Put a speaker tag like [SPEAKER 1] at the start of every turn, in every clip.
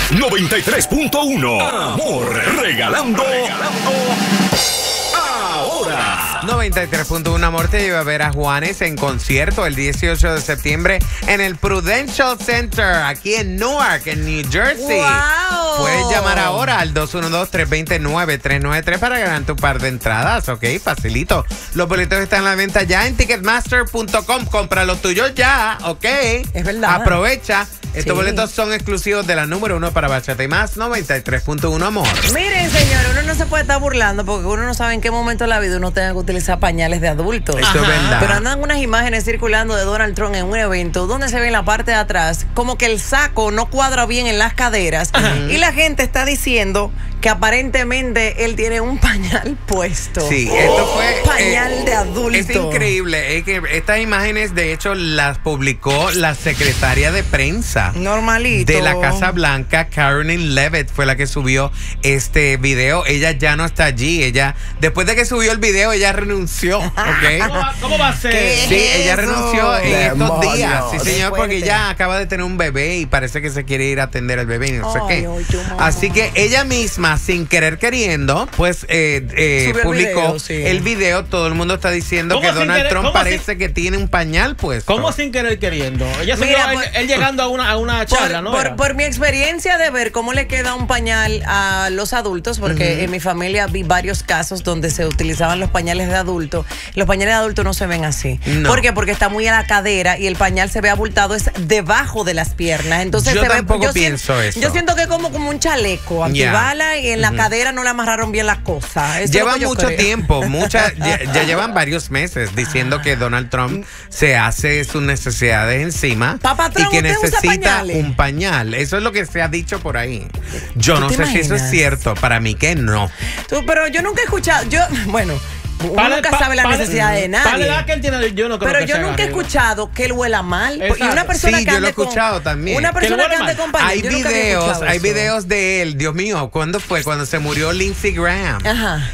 [SPEAKER 1] 93.1. Amor, regalando ahora.
[SPEAKER 2] 93.1 Amor te lleva a ver a Juanes en concierto el 18 de septiembre en el Prudential Center, aquí en Newark, en New Jersey.
[SPEAKER 3] ¡Wow!
[SPEAKER 2] Puedes llamar ahora al 212-329-393 para ganar tu par de entradas, ¿ok? Facilito. Los boletos están a la venta ya en Ticketmaster.com. Compra los tuyos ya, ¿ok?
[SPEAKER 3] Es verdad.
[SPEAKER 2] Aprovecha. Estos
[SPEAKER 3] Sí.
[SPEAKER 2] boletos son exclusivos de la número 1 para Bachata y Más, 93.1 Amor.
[SPEAKER 3] Miren, señor, uno no se puede estar burlando porque uno no sabe en qué momento de la vida uno tenga que utilizar pañales de adultos.
[SPEAKER 2] Eso es verdad.
[SPEAKER 3] Pero andan unas imágenes circulando de Donald Trump en un evento donde se ve en la parte de atrás como que el saco no cuadra bien en las caderas y la gente está diciendo que aparentemente él tiene un pañal puesto.
[SPEAKER 2] Sí, esto fue...
[SPEAKER 3] pañal de adulto.
[SPEAKER 2] Es increíble. Es que estas imágenes, de hecho, las publicó la secretaria de prensa
[SPEAKER 3] Normalito.
[SPEAKER 2] de la Casa Blanca, Karen Levitt, fue la que subió este video. Ella ya no está allí. Ella, después de que subió el video, ella renunció, ¿ok?
[SPEAKER 4] ¿Cómo va a ser?
[SPEAKER 3] ¿Qué?
[SPEAKER 2] Sí,
[SPEAKER 3] es
[SPEAKER 2] ella
[SPEAKER 3] eso?
[SPEAKER 2] renunció en estos
[SPEAKER 5] Demonios.
[SPEAKER 2] días. Sí, señor, porque
[SPEAKER 3] Fuerte.
[SPEAKER 2] ella acaba de tener un bebé y parece que se quiere ir a atender al bebé y no sé
[SPEAKER 3] Ay,
[SPEAKER 2] qué.
[SPEAKER 3] ay, tu mamá.
[SPEAKER 2] Así que ella misma, sin querer queriendo, pues
[SPEAKER 3] el
[SPEAKER 2] publicó
[SPEAKER 3] video, sí.
[SPEAKER 2] el video. Todo el mundo está diciendo
[SPEAKER 4] ¿Cómo
[SPEAKER 2] que
[SPEAKER 4] sin
[SPEAKER 2] Donald
[SPEAKER 4] querer?
[SPEAKER 2] Trump
[SPEAKER 4] ¿Cómo
[SPEAKER 2] parece que tiene un pañal puesto.
[SPEAKER 4] ¿Cómo sin querer queriendo? Ella se
[SPEAKER 3] Mira,
[SPEAKER 4] vio él llegando a una charla, ¿no?
[SPEAKER 3] Por mi experiencia de ver cómo le queda un pañal a los adultos, porque en mi familia vi varios casos donde se utilizaban los pañales de adulto. Los pañales de adulto no se ven así.
[SPEAKER 2] No.
[SPEAKER 3] ¿Por qué? Porque está muy a la cadera y el pañal se ve abultado, es debajo de las piernas. Entonces
[SPEAKER 2] Yo
[SPEAKER 3] se
[SPEAKER 2] tampoco
[SPEAKER 3] ve,
[SPEAKER 2] pienso eso.
[SPEAKER 3] Yo siento que es como un chaleco antibala y en la cadera no le amarraron bien las cosas. Eso es lo
[SPEAKER 2] Lleva
[SPEAKER 3] que yo
[SPEAKER 2] mucho
[SPEAKER 3] creo.
[SPEAKER 2] tiempo, ya llevan varios meses diciendo que Donald Trump se hace sus necesidades encima
[SPEAKER 3] Papá
[SPEAKER 2] y
[SPEAKER 3] Trump,
[SPEAKER 2] que
[SPEAKER 3] ¿usted usa
[SPEAKER 2] necesita
[SPEAKER 3] pañales?
[SPEAKER 2] un pañal. Eso es lo que se ha dicho por ahí. Yo
[SPEAKER 3] ¿Tú
[SPEAKER 2] no
[SPEAKER 3] te
[SPEAKER 2] sé si eso es
[SPEAKER 3] imaginas?
[SPEAKER 2] cierto. Para mí que no.
[SPEAKER 3] Pero yo nunca he escuchado, uno nunca sabe la necesidad de
[SPEAKER 4] Para la
[SPEAKER 3] nadie.
[SPEAKER 4] edad que él tiene, yo no creo
[SPEAKER 3] Pero
[SPEAKER 4] que
[SPEAKER 3] yo
[SPEAKER 4] se
[SPEAKER 3] nunca he
[SPEAKER 4] agarre.
[SPEAKER 3] escuchado que él huela mal.
[SPEAKER 4] Exacto.
[SPEAKER 3] Y una persona
[SPEAKER 2] Sí,
[SPEAKER 3] que
[SPEAKER 2] yo lo he
[SPEAKER 3] ande con-
[SPEAKER 2] escuchado también.
[SPEAKER 3] Una
[SPEAKER 4] Que le
[SPEAKER 3] persona
[SPEAKER 4] huele
[SPEAKER 3] que ande
[SPEAKER 4] mal.
[SPEAKER 3] con pañal,
[SPEAKER 2] Hay
[SPEAKER 3] yo nunca había escuchado eso.
[SPEAKER 2] videos de él. Dios mío, ¿cuándo fue? Cuando se murió Lindsey Graham.
[SPEAKER 3] Ajá.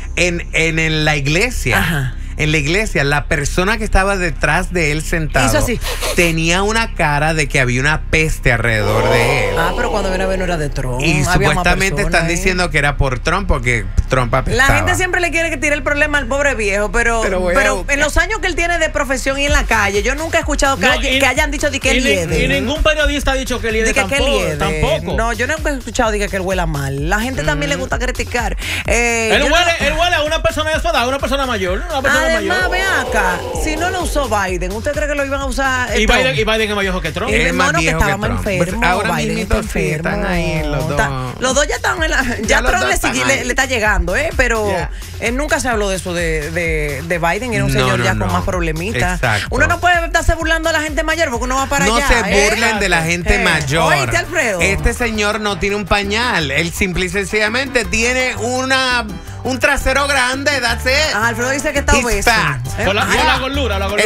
[SPEAKER 2] En la iglesia.
[SPEAKER 3] Ajá.
[SPEAKER 2] En la iglesia, la persona que estaba detrás de él sentado
[SPEAKER 3] Hizo así.
[SPEAKER 2] tenía una cara de que había una peste alrededor de él.
[SPEAKER 3] Ah, pero cuando viene a ver no era de Trump.
[SPEAKER 2] Y
[SPEAKER 3] había más
[SPEAKER 2] supuestamente
[SPEAKER 3] personas
[SPEAKER 2] están
[SPEAKER 3] ahí.
[SPEAKER 2] diciendo que era por Trump, porque Trump apestaba.
[SPEAKER 3] La gente siempre le quiere que tire el problema al pobre viejo, pero
[SPEAKER 2] voy a buscar.
[SPEAKER 3] en los años que él tiene de profesión y en la calle, yo nunca he escuchado que,
[SPEAKER 4] No,
[SPEAKER 3] que hayan dicho de que él
[SPEAKER 4] y
[SPEAKER 3] hiede.
[SPEAKER 4] ningún periodista ha dicho que liede
[SPEAKER 3] De que él
[SPEAKER 4] tampoco.
[SPEAKER 3] hiede.
[SPEAKER 4] Tampoco.
[SPEAKER 3] No, yo nunca he escuchado de que él huela mal. La gente también le gusta criticar.
[SPEAKER 4] Él
[SPEAKER 3] Yo no-
[SPEAKER 4] huele a una persona de su edad, a una persona mayor. Una persona
[SPEAKER 3] Además,
[SPEAKER 4] mayor.
[SPEAKER 3] vean acá, si no lo usó Biden, ¿usted cree que lo iban a usar?
[SPEAKER 4] Y
[SPEAKER 3] Trump?
[SPEAKER 4] Biden es más viejo que Trump.
[SPEAKER 2] Él es más
[SPEAKER 3] No, que
[SPEAKER 2] viejo que
[SPEAKER 3] estaba más
[SPEAKER 2] Trump.
[SPEAKER 3] enfermo.
[SPEAKER 2] Pues ahora
[SPEAKER 3] Biden
[SPEAKER 2] mismito
[SPEAKER 3] está
[SPEAKER 2] sí, están
[SPEAKER 3] enfermo.
[SPEAKER 2] ahí los dos.
[SPEAKER 3] Los dos ya están en la. Ya
[SPEAKER 2] los
[SPEAKER 3] Trump
[SPEAKER 2] dos están ahí.
[SPEAKER 3] le está llegando, pero
[SPEAKER 2] Ya.
[SPEAKER 3] nunca se habló de eso de Biden. Era un
[SPEAKER 2] No,
[SPEAKER 3] señor
[SPEAKER 2] no,
[SPEAKER 3] ya
[SPEAKER 2] no.
[SPEAKER 3] con más problemitas.
[SPEAKER 2] Exacto.
[SPEAKER 3] Uno no puede estarse burlando a la gente mayor porque uno va para
[SPEAKER 2] No
[SPEAKER 3] allá.
[SPEAKER 2] se burlen de la gente mayor.
[SPEAKER 3] Oíste, Alfredo.
[SPEAKER 2] Este señor no tiene un pañal. Él simple y sencillamente tiene un trasero grande. That's it.
[SPEAKER 3] Alfredo dice que está
[SPEAKER 2] He's
[SPEAKER 3] obeso.
[SPEAKER 2] fat.
[SPEAKER 4] Con la gordura,